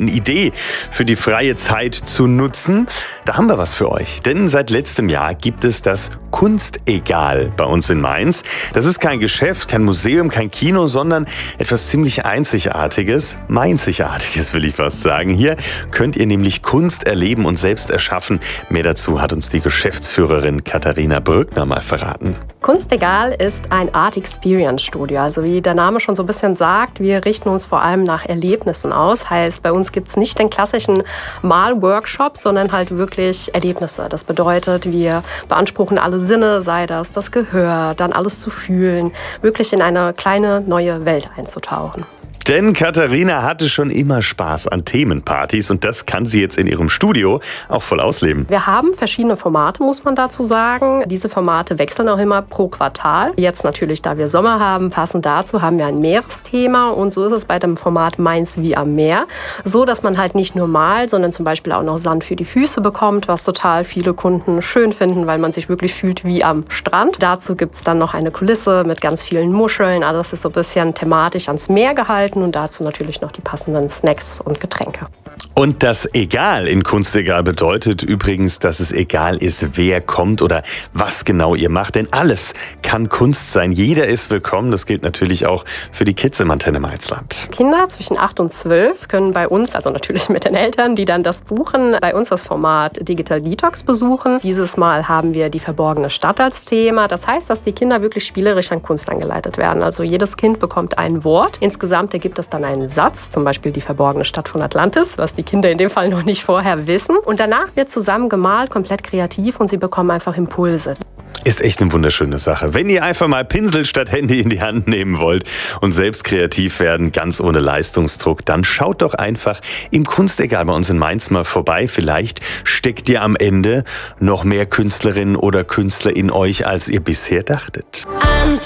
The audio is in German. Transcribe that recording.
bunten Idee für die freie Zeit zu nutzen? Da haben wir was für euch. Denn seit letztem Jahr gibt es das Kunstegal bei uns in Mainz. Das ist kein Geschäft, kein Museum, kein Kino, sondern etwas ziemlich Einzigartiges. Mainzigartiges will ich fast sagen. Hier könnt ihr nämlich Kunst erleben und selbst erschaffen. Mehr dazu hat uns die Geschäftsführerin Katharina Brückner mal verraten. Kunstegal ist ein Art Experience Studio. Also wie der Name schon so ein bisschen sagt, wir richten uns vor allem nach Erlebnissen aus. Heißt, bei uns gibt es nicht den klassischen Malworkshop, sondern halt wirklich Erlebnisse. Das bedeutet, wir beanspruchen alle Sinne, sei das Gehör, dann alles zu fühlen, wirklich in eine kleine neue Welt einzutauchen. Denn Katharina hatte schon immer Spaß an Themenpartys und das kann sie jetzt in ihrem Studio auch voll ausleben. Wir haben verschiedene Formate, muss man dazu sagen. Diese Formate wechseln auch immer pro Quartal. Jetzt natürlich, da wir Sommer haben, passend dazu haben wir ein Meeresthema und so ist es bei dem Format Mainz wie am Meer. So, dass man halt nicht nur malt, sondern zum Beispiel auch noch Sand für die Füße bekommt, was total viele Kunden schön finden, weil man sich wirklich fühlt wie am Strand. Dazu gibt es dann noch eine Kulisse mit ganz vielen Muscheln. Also das ist so ein bisschen thematisch ans Meer gehalten. Und dazu natürlich noch die passenden Snacks und Getränke. Und das Egal in Kunstegal bedeutet übrigens, dass es egal ist, wer kommt oder was genau ihr macht. Denn alles kann Kunst sein. Jeder ist willkommen. Das gilt natürlich auch für die Kids im Antenne Mainzland. Kinder zwischen 8 und 12 können bei uns, also natürlich mit den Eltern, die dann das buchen, bei uns das Format Digital Detox besuchen. Dieses Mal haben wir die verborgene Stadt als Thema. Das heißt, dass die Kinder wirklich spielerisch an Kunst angeleitet werden. Also jedes Kind bekommt ein Wort. Insgesamt ergibt es dann einen Satz, zum Beispiel die verborgene Stadt von Atlantis, was die Kinder in dem Fall noch nicht vorher wissen. Und danach wird zusammen gemalt, komplett kreativ und sie bekommen einfach Impulse. Ist echt eine wunderschöne Sache. Wenn ihr einfach mal Pinsel statt Handy in die Hand nehmen wollt und selbst kreativ werden, ganz ohne Leistungsdruck, dann schaut doch einfach im Kunstegal bei uns in Mainz mal vorbei. Vielleicht steckt ihr am Ende noch mehr Künstlerinnen oder Künstler in euch, als ihr bisher dachtet.